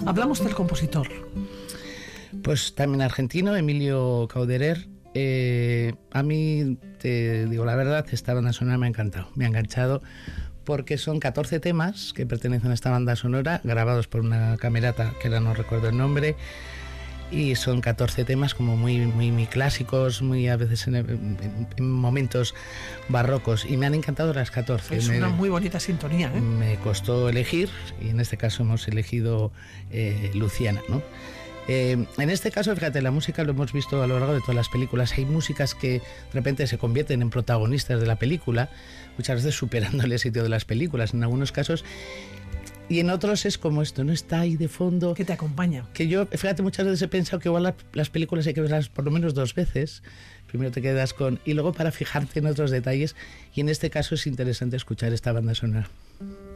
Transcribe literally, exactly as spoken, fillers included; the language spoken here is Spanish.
Hablamos del compositor. Pues también argentino, Emilio Cauderer. Eh, a mí, te digo la verdad, esta banda sonora me ha encantado, me ha enganchado, porque son catorce temas que pertenecen a esta banda sonora, grabados por una camerata que ahora no recuerdo el nombre, y son catorce temas como muy, muy, muy clásicos, muy a veces en, en, en momentos barrocos, y me han encantado las catorce. Es me, una muy bonita sintonía, ¿eh? Me costó elegir, y en este caso hemos elegido eh, Luciana, ¿no? Eh, en este caso, fíjate, la música lo hemos visto a lo largo de todas las películas. Hay músicas que de repente se convierten en protagonistas de la película, muchas veces superando el éxito de las películas en algunos casos, y en otros es como esto, no está ahí de fondo, que te acompaña. Que yo, fíjate, muchas veces he pensado que igual la, las películas hay que verlas por lo menos dos veces. Primero te quedas con, y luego para fijarte en otros detalles, y en este caso es interesante escuchar esta banda sonora.